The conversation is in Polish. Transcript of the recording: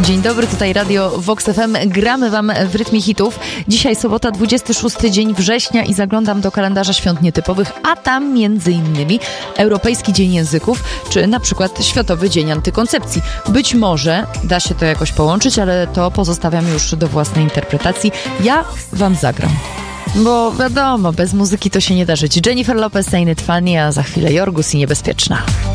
Dzień dobry, tutaj Radio Vox FM. Gramy wam w rytmie hitów. Dzisiaj sobota, 26 dzień września i zaglądam do kalendarza świąt nietypowych, a tam między innymi Europejski Dzień Języków, czy na przykład Światowy Dzień Antykoncepcji. Być może da się to jakoś połączyć, ale to pozostawiam już do własnej interpretacji. Ja wam zagram. Bo wiadomo, bez muzyki to się nie da żyć. Jennifer Lopez, Ain't It Funny, a za chwilę Jorgus i Niebezpieczna.